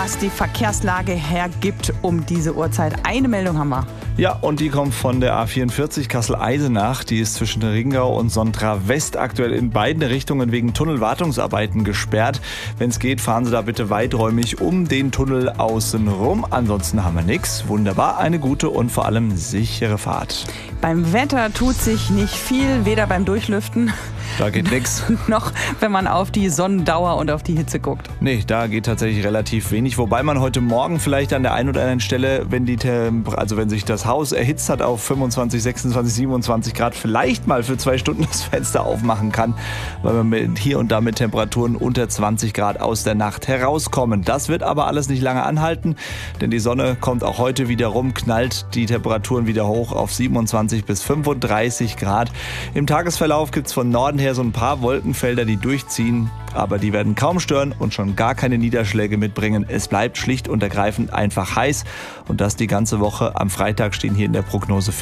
was die Verkehrslage hergibt um diese Uhrzeit. Eine Meldung haben wir. Ja, und die kommt von der A44 Kassel-Eisenach. Die ist zwischen Ringau und Sontra West aktuell in beiden Richtungen wegen Tunnelwartungsarbeiten gesperrt. Wenn es geht, fahren Sie da bitte weiträumig um den Tunnel außen rum. Ansonsten haben wir nichts. Wunderbar, eine gute und vor allem sichere Fahrt. Beim Wetter tut sich nicht viel, weder beim Durchlüften Da geht nichts. noch wenn man auf die Sonnendauer und auf die Hitze guckt. Nee, da geht tatsächlich relativ wenig. Wobei man heute Morgen vielleicht an der einen oder anderen Stelle, wenn sich das Haus erhitzt hat auf 25, 26, 27 Grad, vielleicht mal für 2 Stunden das Fenster aufmachen kann, weil wir hier und da mit Temperaturen unter 20 Grad aus der Nacht herauskommen. Das wird aber alles nicht lange anhalten, denn die Sonne kommt auch heute wieder rum, knallt die Temperaturen wieder hoch auf 27 bis 35 Grad. Im Tagesverlauf gibt es von Norden her so ein paar Wolkenfelder, die durchziehen, aber die werden kaum stören und schon gar keine Niederschläge mitbringen. Es bleibt schlicht und ergreifend einfach heiß und das die ganze Woche. Am Freitag stehen hier in der Prognose